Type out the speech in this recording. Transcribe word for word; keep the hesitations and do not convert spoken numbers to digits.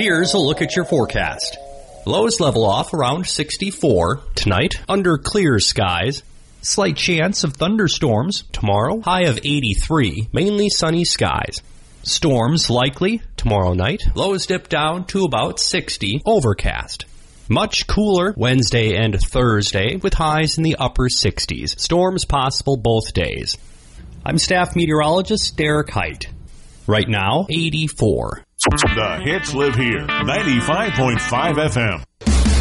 Here's a look at your forecast. Lows level off around sixty-four. Tonight, under clear skies. Slight chance of thunderstorms. Tomorrow, high of eighty-three. Mainly sunny skies. Storms likely tomorrow night. Lows dip down to about sixty. Overcast. Much cooler Wednesday and Thursday with highs in the upper sixties. Storms possible both days. I'm staff meteorologist Derek Height. Right now, eighty-four. The hits live here. ninety-five point five F M.